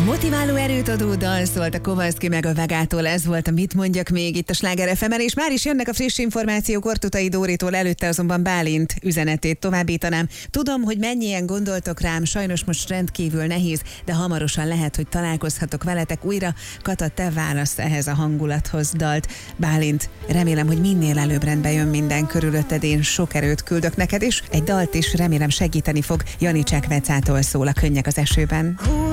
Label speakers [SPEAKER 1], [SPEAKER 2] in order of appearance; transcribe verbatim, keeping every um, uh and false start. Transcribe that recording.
[SPEAKER 1] Motiváló erőt adó dal szólt a Kovaszki meg a Vegától, ez volt a Mit mondjak még itt a Sláger ef emen, és már is jönnek a friss információk Ortutai Dóritól, előtte azonban Bálint üzenetét továbbítanám. Tudom, hogy mennyien gondoltok rám, sajnos most rendkívül nehéz, de hamarosan lehet, hogy találkozhatok veletek újra. Kata, te válasz ehhez a hangulathoz dalt. Bálint, remélem, hogy minél előbb rendbe jön minden körülötted, én sok erőt küldök neked, és egy dalt is remélem segíteni fog. Janicsák Vecától szól a Könnyek az esőben.